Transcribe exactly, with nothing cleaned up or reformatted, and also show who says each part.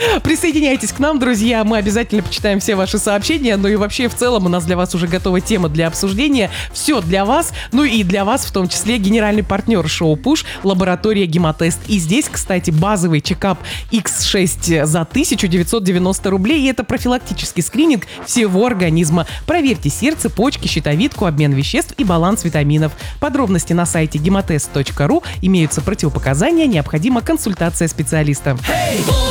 Speaker 1: Присоединяйтесь к нам, друзья. Мы обязательно почитаем все ваши сообщения. Ну и вообще, в целом, у нас для вас уже готова тема для обсуждения. Все для вас. Ну и для вас, в том числе, генеральный партнер шоу «Пуш» — лаборатория «Гемотест». И здесь, кстати, базовый чекап икс шесть за тысяча девятьсот девяносто рублей. И это профилактический скрининг всего организма. Проверьте сердце, почки, щитовидку, обмен веществ и баланс витаминов. Подробности на сайте гемотест точка ру. Имеются противопоказания, необходима консультация специалиста.
Speaker 2: Hey!